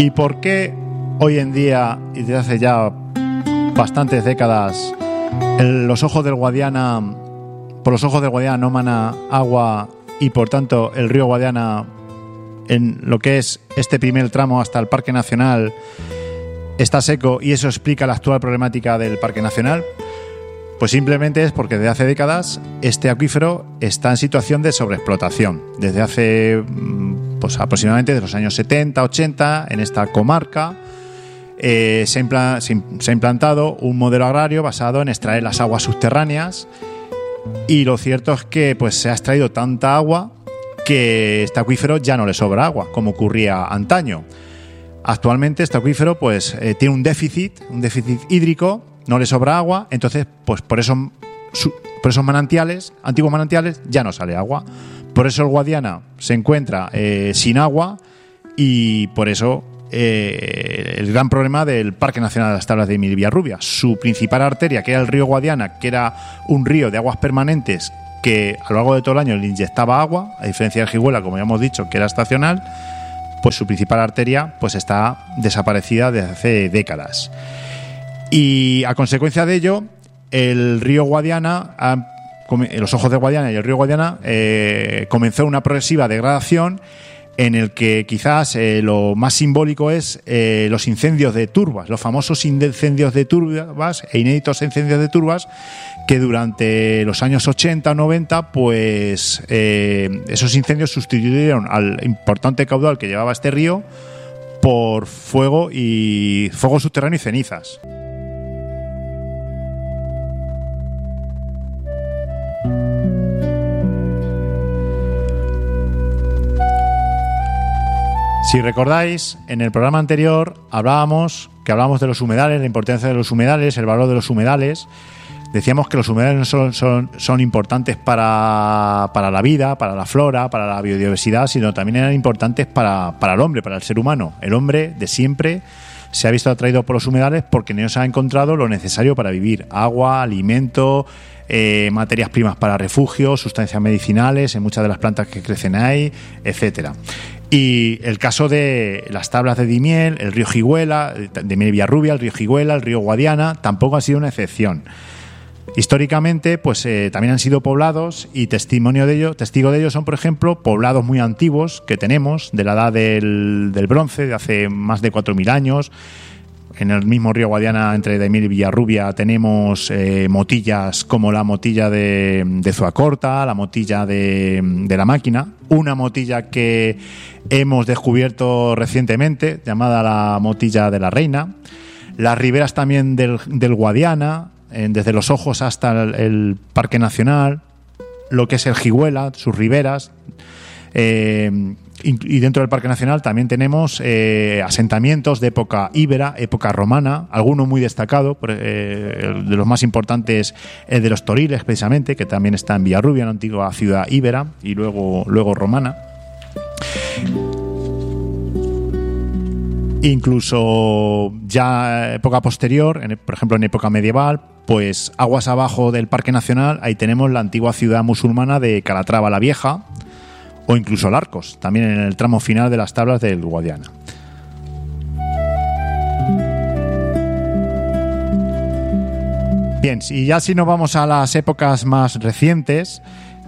¿Y por qué hoy en día, y desde hace ya bastantes décadas, por los ojos del Guadiana no mana agua y por tanto el río Guadiana, en lo que es este primer tramo hasta el Parque Nacional, está seco, y eso explica la actual problemática del Parque Nacional? Pues simplemente es porque desde hace décadas este acuífero está en situación de sobreexplotación. Desde hace pues aproximadamente de los años 70, 80, en esta comarca se ha implantado un modelo agrario basado en extraer las aguas subterráneas, y lo cierto es que pues se ha extraído tanta agua que este acuífero ya no le sobra agua, como ocurría antaño. Actualmente este acuífero pues tiene un déficit hídrico, no le sobra agua, entonces pues por esos manantiales, antiguos manantiales, ya no sale agua. Por eso el Guadiana se encuentra sin agua, y por eso el gran problema del Parque Nacional de las Tablas de Daimiel y Villarrubia. Su principal arteria, que era el río Guadiana, que era un río de aguas permanentes que a lo largo de todo el año le inyectaba agua, a diferencia del Jigüela, como ya hemos dicho, que era estacional, pues su principal arteria pues está desaparecida desde hace décadas. Y a consecuencia de ello, el río Guadiana, los ojos de Guadiana y el río Guadiana comenzó una progresiva degradación, en el que quizás lo más simbólico es los incendios de turbas, los famosos incendios de turbas e inéditos incendios de turbas, que durante los años 80 o 90 pues esos incendios sustituyeron al importante caudal que llevaba este río por fuego subterráneo y cenizas. Si recordáis, en el programa anterior hablábamos de los humedales, la importancia de los humedales, el valor de los humedales. Decíamos que los humedales no solo son importantes para la vida, para la flora, para la biodiversidad, sino también eran importantes para el hombre, para el ser humano. El hombre de siempre se ha visto atraído por los humedales porque en ellos ha encontrado lo necesario para vivir: agua, alimento, materias primas para refugio, sustancias medicinales en muchas de las plantas que crecen ahí, etcétera. Y el caso de las tablas de Daimiel, el río Jigüela, de Daimiel y Villarrubia, el río Jigüela, el río Guadiana, tampoco ha sido una excepción. Históricamente, pues también han sido poblados, y testigo de ello son, por ejemplo, poblados muy antiguos que tenemos de la edad del Bronce, de hace más de 4.000 años. En el mismo río Guadiana, entre Daimiel y Villarrubia, tenemos motillas como la motilla de Zuacorta, la motilla de la Máquina, una motilla que hemos descubierto recientemente, llamada la motilla de la Reina, las riberas también del Guadiana, desde los ojos hasta el Parque Nacional, lo que es el Jigüela, sus riberas. Y dentro del Parque Nacional también tenemos asentamientos de época íbera, época romana, alguno muy destacado, de los más importantes el de los Toriles, precisamente, que también está en Villarrubia, una antigua ciudad íbera y luego romana. Incluso ya época posterior, por ejemplo en época medieval, pues aguas abajo del Parque Nacional, ahí tenemos la antigua ciudad musulmana de Calatrava la Vieja, o incluso Larcos, también en el tramo final de las tablas del Guadiana. Bien, y ya si nos vamos a las épocas más recientes,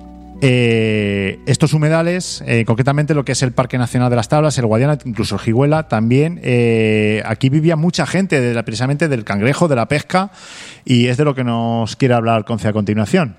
estos humedales, concretamente lo que es el Parque Nacional de las Tablas, el Guadiana, incluso el Jigüela, también aquí vivía mucha gente precisamente del cangrejo, de la pesca, y es de lo que nos quiere hablar Conce a continuación.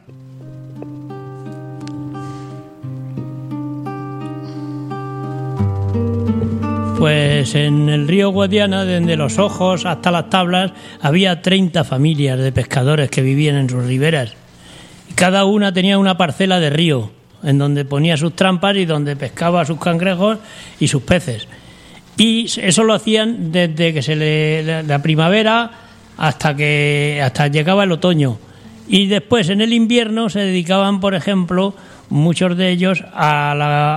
Pues en el río Guadiana, desde los ojos hasta las tablas, había 30 familias de pescadores que vivían en sus riberas. Cada una tenía una parcela de río, en donde ponía sus trampas y donde pescaba sus cangrejos y sus peces. Y eso lo hacían desde que la primavera hasta llegaba el otoño. Y después, en el invierno, se dedicaban, por ejemplo, muchos de ellos a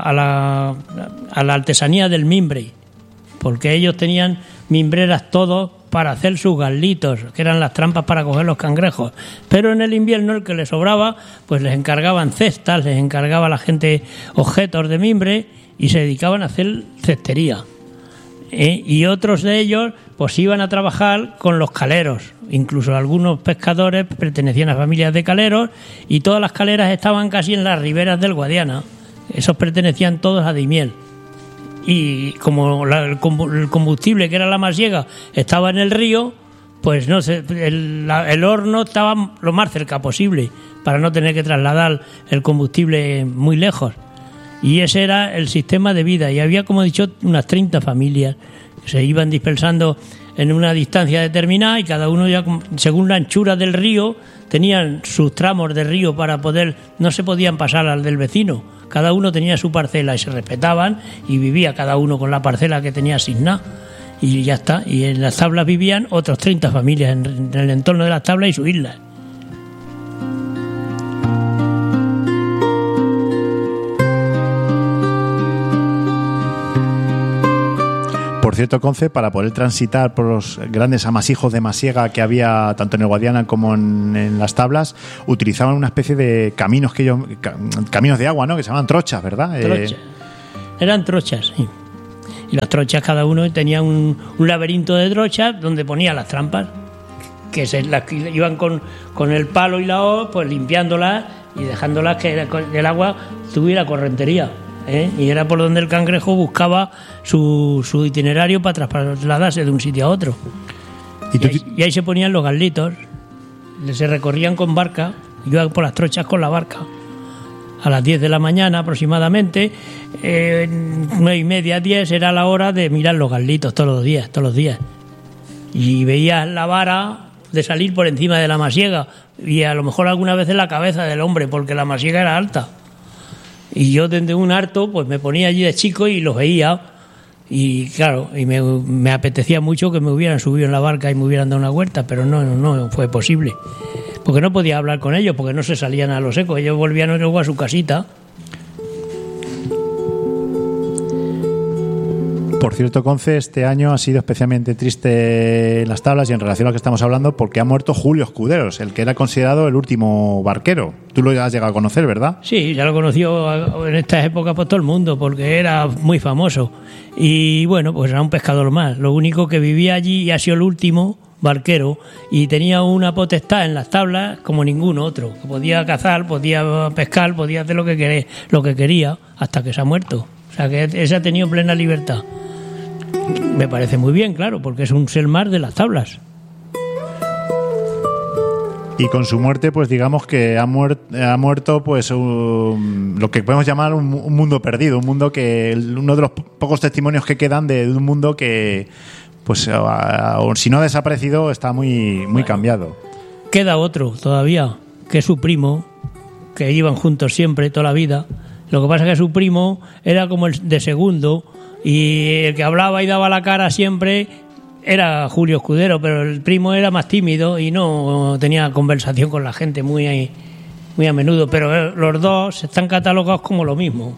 la artesanía del mimbre, porque ellos tenían mimbreras todos para hacer sus garlitos, que eran las trampas para coger los cangrejos. Pero en el invierno, el que les sobraba, pues les encargaban cestas, les encargaba a la gente objetos de mimbre y se dedicaban a hacer cestería. Y otros de ellos pues iban a trabajar con los caleros. Incluso algunos pescadores pertenecían a familias de caleros y todas las caleras estaban casi en las riberas del Guadiana. Esos pertenecían todos a Daimiel. Y como el combustible, que era la masiega, estaba en el río, pues no sé, el horno estaba lo más cerca posible para no tener que trasladar el combustible muy lejos. Y ese era el sistema de vida. Y había, como he dicho, unas 30 familias que se iban dispersando en una distancia determinada y cada uno ya, según la anchura del río, tenían sus tramos de río para poder... No se podían pasar al del vecino. Cada uno tenía su parcela y se respetaban y vivía cada uno con la parcela que tenía asignada. Y ya está. Y en las tablas vivían otros 30 familias en el entorno de las tablas y sus islas. Por cierto, Conce, para poder transitar por los grandes amasijos de masiega que había tanto en el Guadiana como en las tablas, utilizaban una especie de caminos caminos de agua, ¿no? Que se llamaban trochas, ¿verdad? Trochas. Eran trochas, sí. Y las trochas, cada uno tenía un laberinto de trochas donde ponía las trampas, que iban con el palo y la hoz, pues limpiándolas y dejándolas que el agua tuviera correntería. Y era por donde el cangrejo buscaba su itinerario para trasladarse de un sitio a otro. Y ahí se ponían los garlitos, se recorrían con barca, iban por las trochas con la barca. A las 10 de la mañana aproximadamente, 9:30, 10 era la hora de mirar los garlitos todos los días. Y veías la vara de salir por encima de la masiega y a lo mejor alguna vez en la cabeza del hombre, porque la masiega era alta. Y yo desde un harto pues me ponía allí de chico y los veía y claro, y me apetecía mucho que me hubieran subido en la barca y me hubieran dado una vuelta, pero no fue posible, porque no podía hablar con ellos, porque no se salían a lo seco, ellos volvían luego a su casita. Por cierto, Conce, este año ha sido especialmente triste en las tablas y en relación a lo que estamos hablando, porque ha muerto Julio Escuderos, el que era considerado el último barquero. Tú lo has llegado a conocer, ¿verdad? Sí, ya lo conoció en estas épocas por todo el mundo, porque era muy famoso. Y bueno, pues era un pescador más. Lo único que vivía allí y ha sido el último barquero y tenía una potestad en las tablas como ningún otro. Podía cazar, podía pescar, podía hacer lo que quería hasta que se ha muerto. O sea que ese ha tenido plena libertad. Me parece muy bien, claro, porque es un ser más de las tablas. Y con su muerte, pues digamos que ha muerto pues lo que podemos llamar un mundo perdido, un mundo que uno de los pocos testimonios que quedan de un mundo que, pues si no ha desaparecido, está muy cambiado. Queda otro todavía, que es su primo, que iban juntos siempre, toda la vida. Lo que pasa es que su primo era como el de segundo y el que hablaba y daba la cara siempre era Julio Escudero, pero el primo era más tímido y no tenía conversación con la gente muy a menudo, pero los dos están catalogados como lo mismo.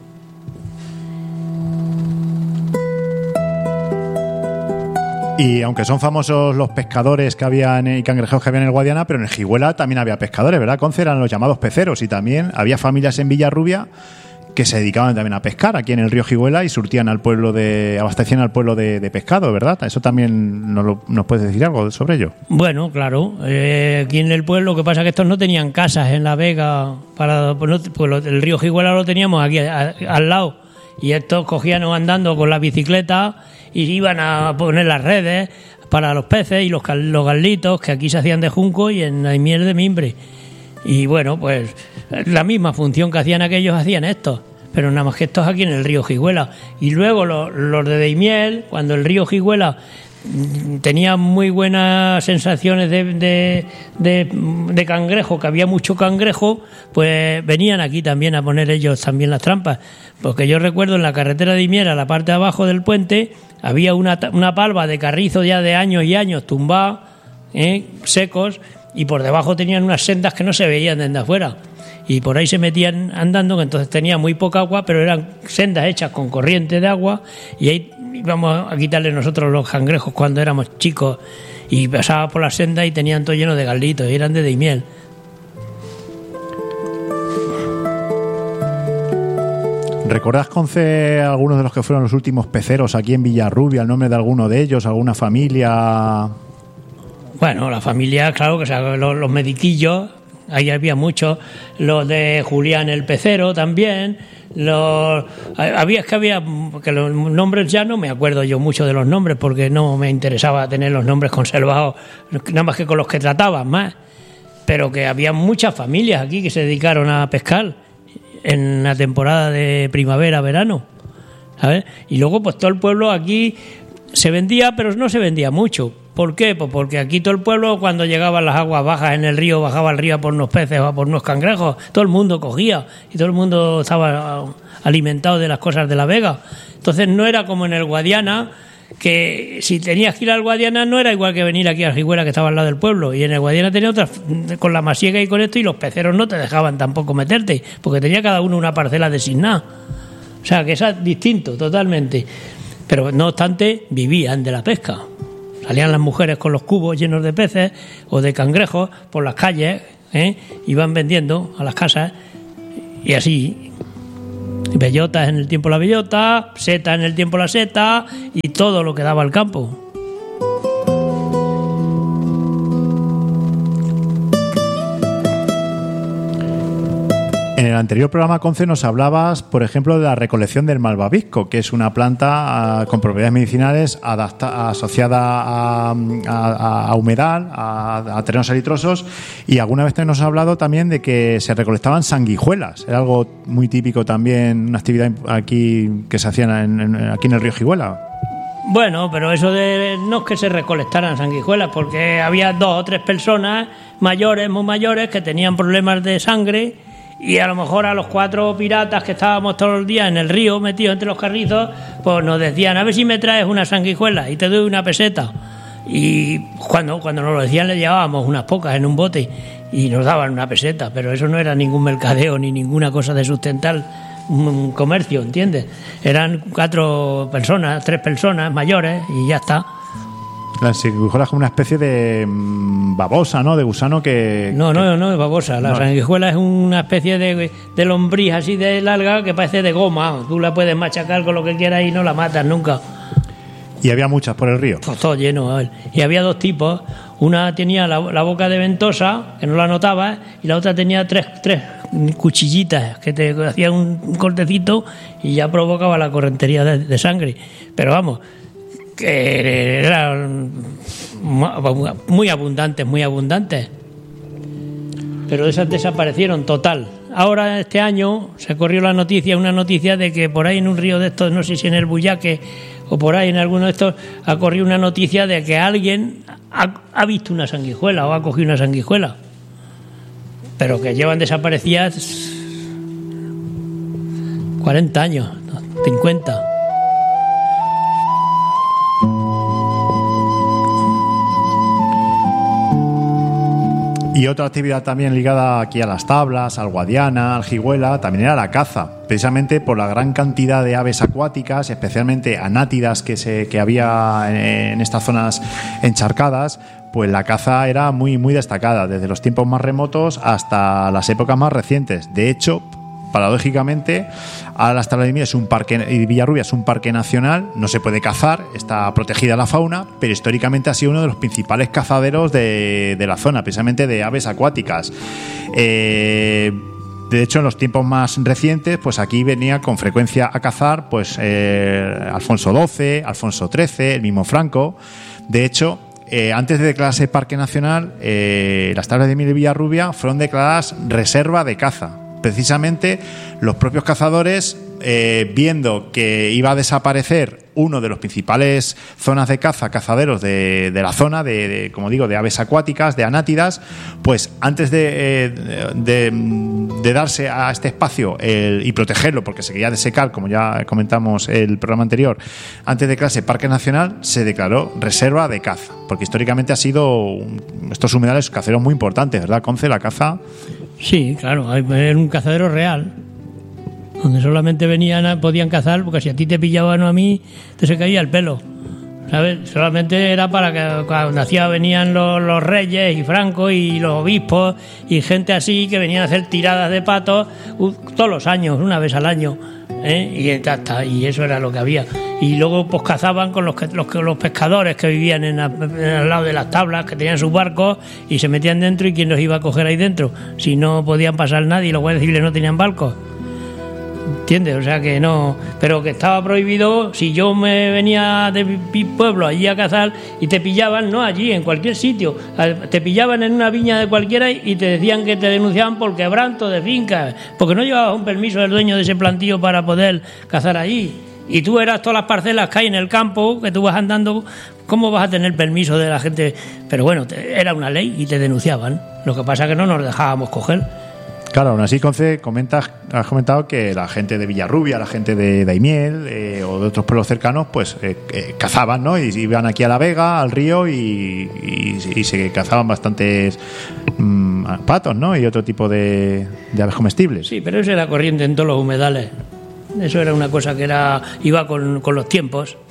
Y aunque son famosos los pescadores que había y cangrejeros que había en el Guadiana, pero en el Jigüela también había pescadores, ¿verdad? Conce eran los llamados peceros y también había familias en Villarrubia que se dedicaban también a pescar aquí en el río Jigüela y surtían abastecían al pueblo de pescado, ¿verdad? Eso también nos puedes decir algo sobre ello. Bueno, claro, aquí en el pueblo, lo que pasa es que estos no tenían casas en La Vega, el río Jigüela lo teníamos aquí al lado, y estos cogían andando con la bicicleta y iban a poner las redes para los peces y los garlitos, que aquí se hacían de junco y en Daimiel de mimbre. Y bueno, pues la misma función que hacían aquellos hacían estos, pero nada más que estos aquí en el río Jigüela. Y luego los de Daimiel, cuando el río Jigüela tenía muy buenas sensaciones de cangrejo, que había mucho cangrejo, pues venían aquí también a poner ellos también las trampas. Porque yo recuerdo en la carretera de Daimiel, a la parte de abajo del puente, había una palva de carrizo ya de años y años tumbados, secos, y por debajo tenían unas sendas que no se veían desde afuera. Y por ahí se metían andando, que entonces tenía muy poca agua, pero eran sendas hechas con corriente de agua, y ahí íbamos a quitarle nosotros los cangrejos cuando éramos chicos, y pasaba por las sendas y tenían todo lleno de garlitos, y eran de Daimiel. ¿Recuerdas, Conce, algunos de los que fueron los últimos peceros aquí en Villarrubia, el nombre de alguno de ellos, alguna familia? Bueno, la familia, claro, que o sea, los mediquillos, ahí había muchos, los de Julián el Pecero también, que los nombres ya no me acuerdo yo mucho de los nombres porque no me interesaba tener los nombres conservados, nada más que con los que trataban más, pero que había muchas familias aquí que se dedicaron a pescar en la temporada de primavera-verano, ¿sabes? Y luego pues todo el pueblo aquí se vendía, pero no se vendía mucho. ¿Por qué? Pues porque aquí todo el pueblo, cuando llegaban las aguas bajas en el río, bajaba al río a por unos peces o a por unos cangrejos, todo el mundo cogía y todo el mundo estaba alimentado de las cosas de la vega. Entonces no era como en el Guadiana, que si tenías que ir al Guadiana no era igual que venir aquí a Argüela, que estaba al lado del pueblo, y en el Guadiana tenía otras, con la masiega y con esto, y los peceros no te dejaban tampoco meterte, porque tenía cada uno una parcela designada. O sea que eso es distinto totalmente, pero no obstante vivían de la pesca. Salían las mujeres con los cubos llenos de peces o de cangrejos por las calles, iban vendiendo a las casas, y así. Bellotas en el tiempo la bellota, seta en el tiempo la seta, y todo lo que daba al campo. En el anterior programa, Conce, nos hablabas, por ejemplo, de la recolección del malvavisco, que es una planta con propiedades medicinales asociada a humedal, a terrenos salitrosos, y alguna vez te nos has hablado también de que se recolectaban sanguijuelas. Era algo muy típico también, una actividad aquí que se hacía aquí en el río Jiguela. Bueno, pero eso de no es que se recolectaran sanguijuelas, porque había 2 o 3 personas mayores, muy mayores, que tenían problemas de sangre. Y a lo mejor a los 4 piratas que estábamos todos los días en el río metidos entre los carrizos, pues nos decían, a ver si me traes una sanguijuela y te doy una peseta. Y cuando nos lo decían le llevábamos unas pocas en un bote y nos daban una peseta, pero eso no era ningún mercadeo ni ninguna cosa de sustentar un comercio, ¿entiendes? Eran 4 personas, 3 personas mayores y ya está. La sanguijuela es como una especie de babosa, ¿no? De gusano que... No es babosa. La sanguijuela es una especie de lombriz así de larga que parece de goma. Tú la puedes machacar con lo que quieras y no la matas nunca. ¿Y había muchas por el río? Pues todo lleno, a ver. Y había 2 tipos. Una tenía la boca de ventosa, que no la notabas, y la otra tenía tres cuchillitas que te hacían un cortecito y ya provocaba la correntería de sangre. Pero vamos, que eran muy abundantes, pero esas desaparecieron total. Ahora este año se corrió una noticia de que por ahí en un río de estos, no sé si en el Buyaque o por ahí en alguno de estos, ha corrido una noticia de que alguien ha visto una sanguijuela o ha cogido una sanguijuela, pero que llevan desaparecidas 40 años, 50. Y otra actividad también ligada aquí a las tablas, al Guadiana, al Jiguela, también era la caza, precisamente por la gran cantidad de aves acuáticas, especialmente anátidas que había en estas zonas encharcadas. Pues la caza era muy, muy destacada, desde los tiempos más remotos hasta las épocas más recientes. De hecho, paradójicamente, ahora las tablas de Miel es un parque, y Villarrubia es un parque nacional, no se puede cazar, está protegida la fauna, pero históricamente ha sido uno de los principales cazaderos de la zona, precisamente de aves acuáticas. De hecho, en los tiempos más recientes, pues aquí venía con frecuencia a cazar pues Alfonso XII, Alfonso XIII, el mismo Franco. De hecho, antes de declararse parque nacional, las tablas de Miel de Villarrubia fueron declaradas reserva de caza. Precisamente los propios cazadores, viendo que iba a desaparecer uno de los principales zonas de caza, cazaderos de la zona, como digo, de aves acuáticas, de anátidas, pues antes de darse a este espacio y protegerlo, porque se quería desecar, como ya comentamos el programa anterior, antes de declararse parque nacional, se declaró reserva de caza, porque históricamente ha sido estos humedales caceros muy importantes, ¿verdad, Conce, la caza? Sí, claro, era un cazadero real, donde solamente podían cazar, porque si a ti te pillaban o a mí, te se caía el pelo, ¿sabes? Solamente era para que cuando venían los reyes y Franco y los obispos y gente así que venían a hacer tiradas de patos todos los años, una vez al año, y y eso era lo que había. Y luego pues cazaban con los pescadores que vivían al lado de las tablas, que tenían sus barcos, y se metían dentro, y quién los iba a coger ahí dentro si no podían pasar nadie, y los guardias civiles no tenían barcos. ¿Entiendes? O sea que no, pero que estaba prohibido. Si yo me venía de mi pueblo allí a cazar y te pillaban, no allí, en cualquier sitio, te pillaban en una viña de cualquiera y te decían que te denunciaban por quebranto de fincas, porque no llevabas un permiso del dueño de ese plantío para poder cazar allí. Y tú eras todas las parcelas que hay en el campo, que tú vas andando, ¿cómo vas a tener permiso de la gente? Pero bueno, era una ley y te denunciaban. Lo que pasa es que no nos dejábamos coger. Claro, aún así, Conce, has comentado que la gente de Villarrubia, la gente de Daimiel o de otros pueblos cercanos, pues cazaban, ¿no? Y iban aquí a la Vega, al río, y se cazaban bastantes patos, ¿no? Y otro tipo de aves comestibles. Sí, pero eso era corriente en todos los humedales. Eso era una cosa que iba con los tiempos.